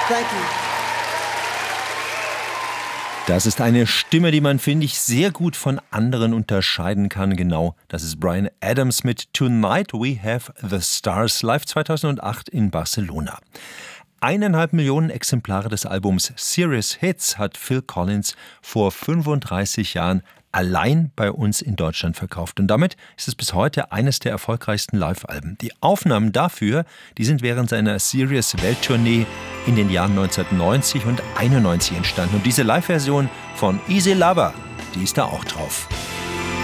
Thank you. Das ist eine Stimme, die man, finde ich, sehr gut von anderen unterscheiden kann. Genau, das ist Bryan Adams mit Tonight We Have the Stars, live 2008 in Barcelona. 1,5 Millionen Exemplare des Albums Serious Hits hat Phil Collins vor 35 Jahren allein bei uns in Deutschland verkauft. Und damit ist es bis heute eines der erfolgreichsten Live-Alben. Die Aufnahmen dafür, die sind während seiner Serious-Welttournee in den Jahren 1990 und 91 entstanden. Und diese Live-Version von Easy Lover, die ist da auch drauf.